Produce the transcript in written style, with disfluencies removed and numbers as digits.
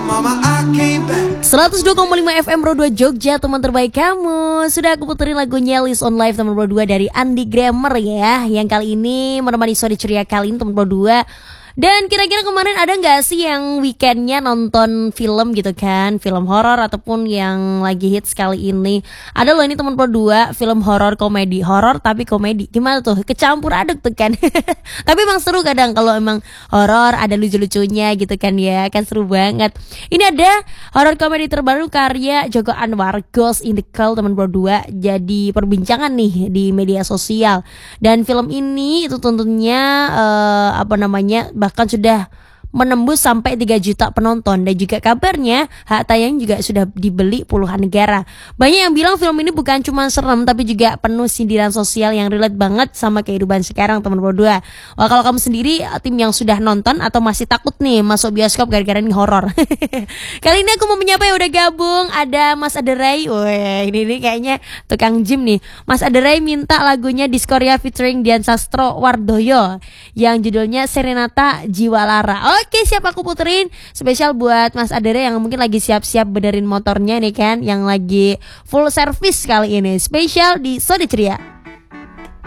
102,5 FM Pro 2 Jogja, teman terbaik kamu. Sudah aku puterin lagunya List on Live teman Pro 2 dari Andy Grammer ya, yang kali ini menemani sore ceria kali ini teman Pro 2. Dan kira-kira kemarin ada gak sih yang weekendnya nonton film gitu kan, film horor ataupun yang lagi hits kali ini? Ada loh ini teman Pro 2, film horor komedi, horor tapi komedi. Gimana tuh? Kecampur aduk tuh kan. Tapi emang seru kadang kalau emang horor ada lucu-lucunya gitu kan ya, kan seru banget. Ini ada horor komedi terbaru karya Joko Anwar, Ghost in the Call teman Pro 2, jadi perbincangan nih di media sosial. Dan film ini itu tentunya bahkan sudah menembus sampai 3 juta penonton. Dan juga kabarnya hak tayang juga sudah dibeli puluhan negara. Banyak yang bilang film ini bukan cuma serem tapi juga penuh sindiran sosial yang relate banget sama kehidupan sekarang teman Pro 2. Wah, kalau kamu sendiri tim yang sudah nonton atau masih takut nih masuk bioskop gara-gara ini horor? Kali ini aku mau menyapa yang udah gabung. Ada Mas Aderai. Wah, ini kayaknya tukang gym nih. Mas Aderai minta lagunya Diskoria featuring Dian Sastro Wardoyo yang judulnya Serenata Jiwa Lara. Oke, siap aku puterin spesial buat Mas Adere yang mungkin lagi siap-siap benerin motornya nih kan, yang lagi full service kali ini. Spesial di Sode Ceria.